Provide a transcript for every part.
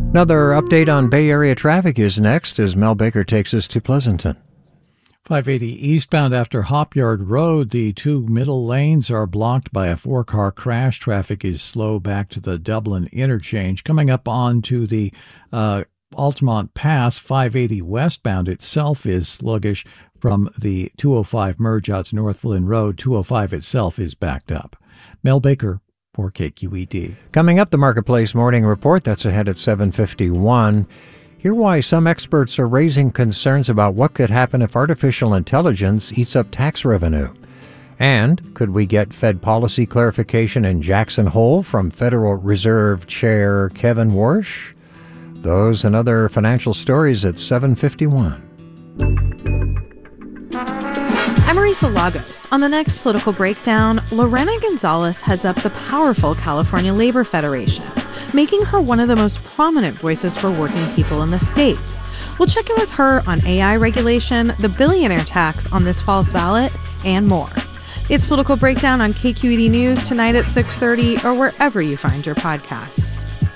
Another update on Bay Area traffic is next as Mel Baker takes us to Pleasanton. 580 eastbound after Hopyard Road. The two middle lanes are blocked by a four-car crash. Traffic is slow back to the Dublin interchange. Coming up onto the Altamont Pass, 580 westbound itself is sluggish from the 205 merge out to Northland Road. 205 itself is backed up. Mel Baker for KQED. Coming up, the Marketplace Morning Report. That's ahead at 7:51. Hear why some experts are raising concerns about what could happen if artificial intelligence eats up tax revenue. And could we get Fed policy clarification in Jackson Hole from Federal Reserve Chair Kevin Warsh? Those and other financial stories at 7:51. I'm Marisa Lagos. On the next Political Breakdown, Lorena Gonzalez heads up the powerful California Labor Federation, making her one of the most prominent voices for working people in the state. We'll check in with her on AI regulation, the billionaire tax on this fall's ballot, and more. It's Political Breakdown on KQED News tonight at 6:30 or wherever you find your podcasts.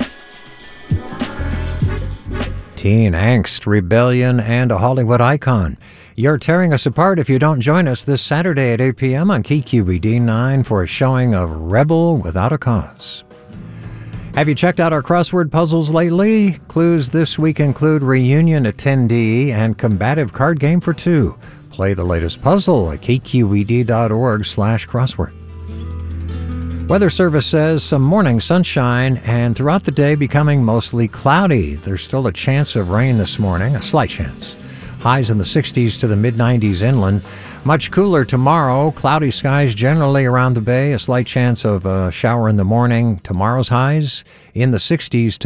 Teen angst, rebellion, and a Hollywood icon. You're tearing us apart if you don't join us this Saturday at 8 p.m. on KQED 9 for a showing of Rebel Without a Cause. Have you checked out our crossword puzzles lately? Clues this week include reunion attendee and combative card game for two. Play the latest puzzle at kqed.org/crossword. Weather Service says some morning sunshine and throughout the day becoming mostly cloudy. There's still a chance of rain this morning, a slight chance. Highs in the 60s to the mid-90s inland. Much cooler tomorrow. Cloudy skies generally around the bay. A slight chance of a shower in the morning. Tomorrow's highs in the 60s to